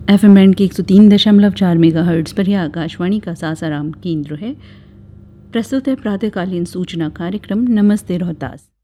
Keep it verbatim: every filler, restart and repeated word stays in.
F M band के एक सौ तीन दशमलव चार मेगा हर्ट्ज पर यह आकाशवाणी का सासाराम केंद्र है। प्रस्तुत है प्रातःकालीन सूचना कार्यक्रम नमस्ते रोहतास।